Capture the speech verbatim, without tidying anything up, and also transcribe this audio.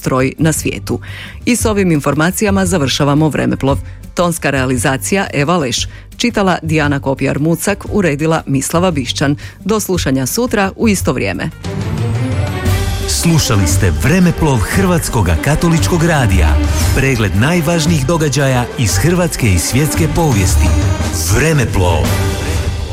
stroj na svijetu. I s ovim informacijama završavamo Vremeplov. Tonska realizacija Eva Leš, čitala Dijana Kopjar-Mucak, uredila Mislava Bišćan. Do slušanja sutra u isto vrijeme. Slušali ste Vremeplov Hrvatskog katoličkog radija. Pregled najvažnijih događaja iz hrvatske i svjetske povijesti. Vremeplov.